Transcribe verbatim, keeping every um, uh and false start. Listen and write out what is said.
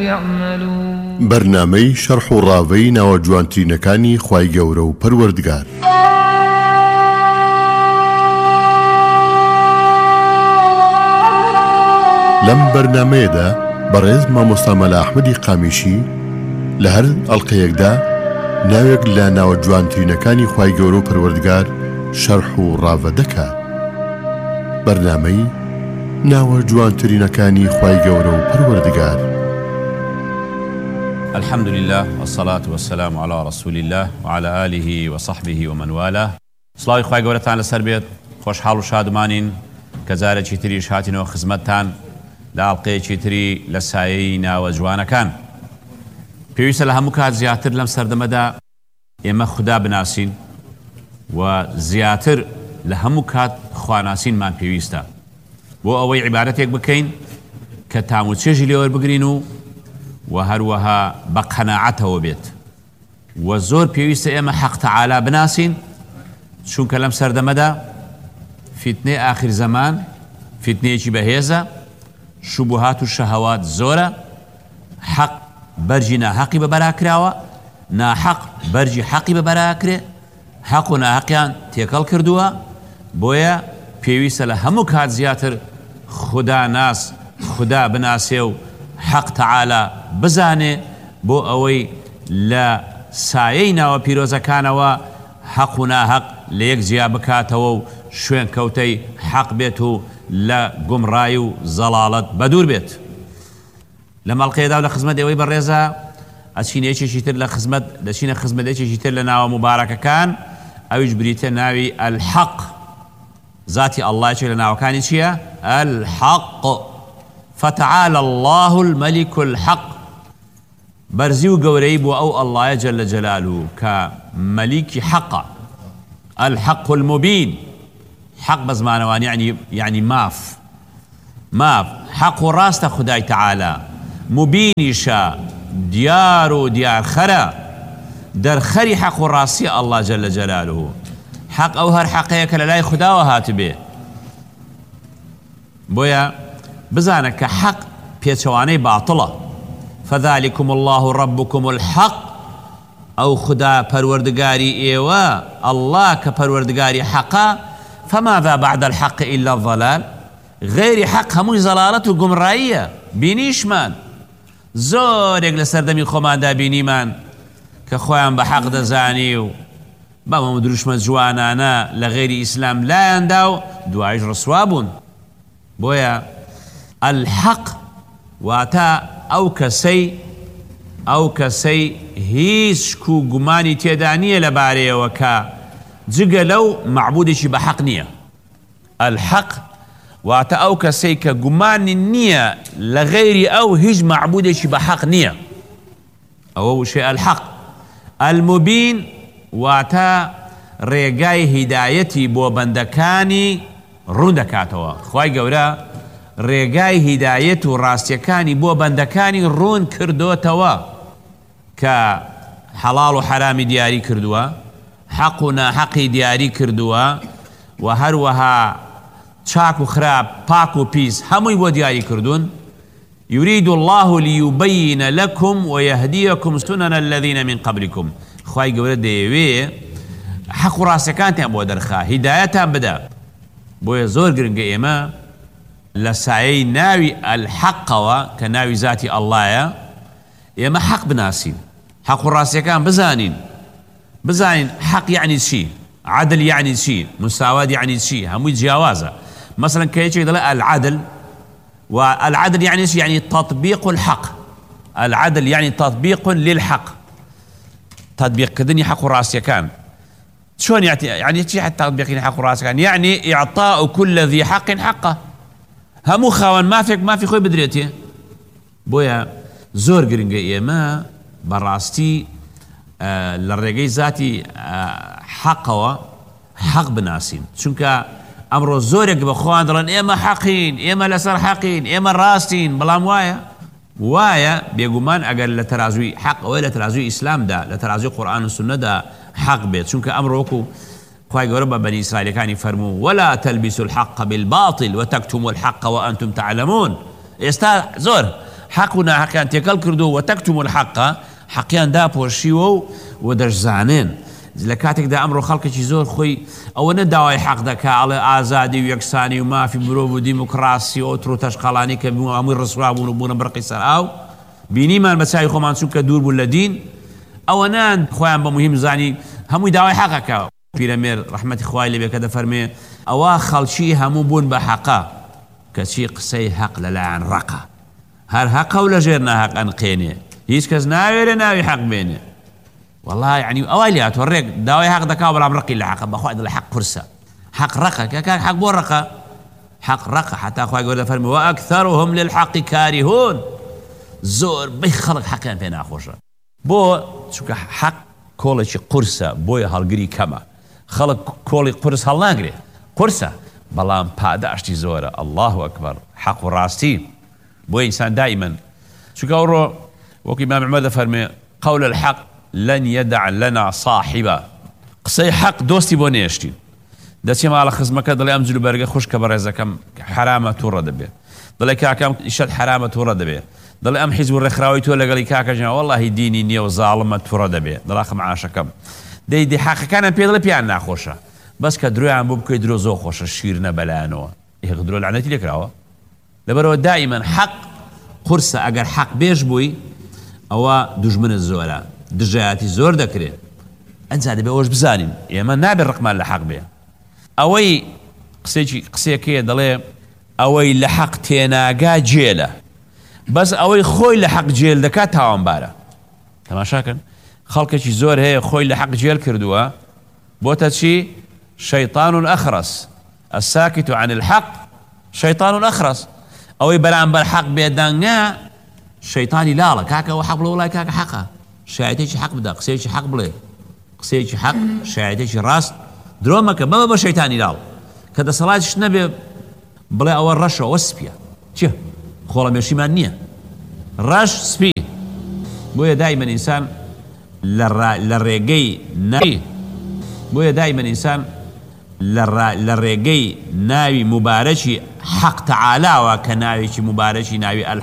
يعملون. برنامج شرح الراوي ناوجوانترینەکانی خوای گەورە و پەروەردگار. لەم بەرنامەیەدا بەڕێز مامۆستا مەلا ئەحمەدی قامیشی لە هەر ئەڵقەیەکدا ناوێک لە ناوجوانترینەکانی خوای گەورە و پەروەردگار شەرح و ڕاوە دەکات. بەرنامەی ناوجوانترینەکانی خوای گەورە و پەروەردگار. الحمد لله والصلاة والسلام على رسول الله وعلى آله وصحبه ومن والاه. سڵاوی خوای گەورەتان لەسەر بێت. خۆشحاڵ و شادمانین کە جارێکی تریش هاتینەوە خزمەتتان لە ئاڵقەیەکی تری لە سایەی ناوە جوانەکان. پێویستە لە هەموو کات زیاتر لەم سەردەمەدا ئێمە خوددا بناسین و زیاتر لە هەموو کات خواناسینمان پێویستە بۆ ئەوەی عیبارەتێک بکەین کە تاموچێژی لێوە بگرین و و هەروەها بە قەناعەتەوە بێت و زۆر پێویستە ئێمە حەق تەعالا بناسین، چونکە لەم سەردەمەدا فیتنەی ئاخر زەمان فیتنەیەکی بەهێزە، شوبهات و شەهەوات زۆرە، حەق بەرجی ناحەقی بەبەراکراوە، ناحەق بەرجی حەقی بەبەراکرێ، حەق و ناحەقیان تێکەڵ کردووە. بۆیە پێویستە لە هەموو کات زیاتر خوددا ناس خوددا بناسێ و حەق تەعالا بزانێ بۆ ئەوەی لە سایەی ناوە پیرۆزەکانەوە حەق و ناحەق لە یەک جیا بکاتەوە و شوێن کەوتەی حەق بێت و لە گومڕای و زەڵاڵەت بەدوور بێت. لە مەڵقەیەدا و لە خزمەت ئێوەی بەڕێزە ئەچینەیەکێکی تر لە خزمەت دەچینە خزمەتێکی تر لە ناوە مبارەکەکان، ئەویش بریتە ناوی الحەق. ذاتی ئەڵڵایەکی لە ناوەکانی چییە؟ الحەق. فتعالى الله الملك الحق. بەرزی و گەورەی بۆ ئەو ئەڵڵایە جەلە جەلالوه کە مەلیکی حەقە. الحەق المبین. حەق بە زمانەوانی یعنی یعنی ماف ماف حەق و ڕاستە خودای تەعالا، مبینیشە دیار و دیارخەرە، دەرخەری حەق و ڕاستی ئەڵڵا جەلە جەلالوه. حەق ئەو هەر حەقەیە کە لە لای خوداوە هاتبێ. بۆیە بزانە کە حەق پێچەوانەی باتڵە. فذلكم الله ربكم الحق. ئەو خدا پەروەردگاری ئێوە ئەڵڵا کە پەروەردگاری حەقە. فماذا بعد الحق إلا الضلال. غير حق هەمووی زەڵالەت و گومڕاییە. بینیشمان زۆرێک لە سەردەمی خۆماندا بینیمان کە خۆیان بە حەق دەزانی و بەمەم دروشمە جوانانە لە غێری ئیسلام لایەندا و دوایش ڕسوا بوون. بۆیە الحەق واتە ئەو کەسەی ئەو کەسەی هیچ شک و گومانی تێدا نییە لەبارەیەوە کە جگە لەو معبودێکی بە حەق نییە. الحەق واتە ئەو کەسەی کە گومانی نییە لە غێری ئەو هیچ معبودێکی بە حەق نییە. ئەوە وشێ الحەق. المبین واتە ڕێگای هیدایەتی بۆ بەندەکانی ڕوون دەکاتەوە. خوای گەورە ڕێگای هیدایەت و ڕاستیەکانی بۆ بەندەکانی ڕوون کردوتەوە کە حەڵاڵ و حەرامی دیاری کردووە، حەق و ناحەقی دیاری کردووە و هەروەها چاک و خراپ پاک و پیس هەمووی بۆ دیاری کردوون. يريد الله ليبين لكم ويهديكم سنن الذين من قبلكم. خوای گەورە دەیەوێ حەق و ڕاستیەکانتیان بۆ دەرخا، هیدایەتان بدا. بۆیە زۆر گرنگە ئێمە لە سایەی ناوی الحەقەوە کە ناوی ذاتی ئەڵڵایە ئێمە حەق بناسین، حەق و ڕاستیەکان بزانین. بزانین حەق یعنی چی، عدل یعنی چی، مساوات یعنی چی، هەمووی جیاوازە. مثلا کە یەکێک دەڵێ العدل، والعدل يعني شيء يعني تطبيق الحق. العدل يعني تطبيق للحق، تطبيق كدني حق راسي كان شلون يعني يعني شيء حتى تطبيق حق راسي كان يعني إعطاء كل ذي حق حقه. همو خوان ما فيك ما في خوي بدريتي. بويا زور جرينجا إيما براستي آه للرجال ذاتي آه حقه حق بناسين شنكا ئەمڕۆ زۆرێک بە خۆیان دەڵێن ئێمە حەقین، ئێمە لەسەر حەقین، ئێمە ڕاستین. بەڵام وایە وایە بێگومان ئەگەر لە تەرازوی حەق ئەوەی لە تەرازوی ئیسلامدا لە تەرازوی قورئان و سونەدا حەق بێت. چونکە ئەمڕۆ وەکو خوای گەورە بە بەنی ئیسرائیلەکانی فەرموو ولا تلبسوا الحق بالباطل وتكتموا الحق وأنتم تعلمون. ئێستا زۆر حەق و ناحەقیان تێکەڵ کردو و تەکتم الحەقە حەقیان داپۆشیوە و و دەشزانێن لە کاتێکدا ئەمڕۆ خەڵکێکی زۆر خۆی ئەوە نە داوای حەق دەکا ئەڵێ ئازادی و یەکسانی و مافی مرۆڤ و دیموکراسی و ئۆتر و تەشقەڵانی کە هەمووی ڕسوا بوون و بوونە بڕقی سەر ئاو بینیمان بە چاوی خۆمان چونکە دوور بوون لە دین ئەوەنان خۆیان بە مهم زانی هەمووی داوای حەقەکە پیرەمێر ڕەحمەتی خوای لێبێ کە دەفەرمێ ئەوە خەڵکی هەموو بوون بە حەقە کەچی قسەی حەق لەلایەن ڕەقە هەر حەقە و لەژێر ناحەق ئەنقێنێ هیچ کەس ناوێرە ناوی حەق بێنێ والله يعني ئەوای لات وەڕێک داوای حەق دەکا بەڵام ڕقی لە حەقە بەخوای دڵی حەق قورسە حەق ڕەقە کە کاک حەق بۆ ڕەقە حەق ڕەقە حتا خوای گەورە دەفەرمێ وەئەکثەرهم للحەقی کاریهون زۆر بەی خەڵک حەقیان پێ ناخۆشە بۆ چونکە حەق کۆڵێکی قورسە بۆیە هەڵگری کەمە خەڵک کۆڵی قورس هەڵناگرێ قورسە بەڵام پاداشتی زۆرە الله ئەکبەر حەق و ڕاستی بۆ ئینسان دائما چونکە ئەوڕۆ وەکو ئیمام عومەر دەفەرمێ قول الحق لن يدع لنا صاحبا قسەی حەق دۆستی بۆ نێشتی دەچێ ماڵە خزمەکە دەڵێ ئەم جلوبەرگە خوشکە بە ڕێزەکەم حرامە تووڕە دەبێ دەڵێ کاکەم ئیشەت حرامە تووڕە دەبێ دەڵێ ئەم حیزب و ڕێکخراوی تۆ لەگەڵی کاکە ژیان وەڵڵاهی دینی نییە و زاڵمە تووڕە دەبێ دڵاخە معاشەکەم دەیدی حەقەکانیان پێ دڵێ پیان ناخۆشە بەس کە درۆیان بۆ بکەی درۆ زۆر خۆشە شیر نەبەلایەنەوە ئێ درۆ لعنەتی لێکراوە لەبەرەوە دائیمەن حەق قورسە ئەگەر حەق بێژ بووی ئەوە دوژمنت زۆرە دژایەتی زۆر دەکرێت ئەجا دەبێ ئەوەش بزانین ئێمە نابێت ڕقمان لە حەق بێ ئەوەی قسێکی قسێکەیە دەڵێ ئەوەی لە حەق تێناگا جێلە بەس ئەوەی خۆی لە حەق جێل دەکات تاوانبارە تەماشاکەن خەڵکێکی زۆر هەیە خۆی لە حەق جێل کردووە بۆتە چی شەیطان ئەخرس الساکت عن الحەق شەیطان ئەخرس ئەوەی بەرامبەر حەق بێدەنگا شەیطانی لاڵە کاکەوە حەق بڵێ وڵای کاکە حەقە شایەتێکی حەق بدە قسەیەکی حەق بڵێ قسەیەکی حەق شایەتێکی ڕاست درۆ مەکە بەبە بە شەیطانی لاڵ کە دەسەڵاتیش نەبێ بڵێ ئەوە ڕەشە ئەوە سپیە چیە خۆڵەمێشیمان نییە ڕەش سپی بۆیە دایمەن ئینسان لە ڕێگەی ناوی بۆیە دایمەن ئینسان لە ڕێگەی ناوی مبارەکی حەق تەعالاوە کە ناوێکی مبارەکی ناوی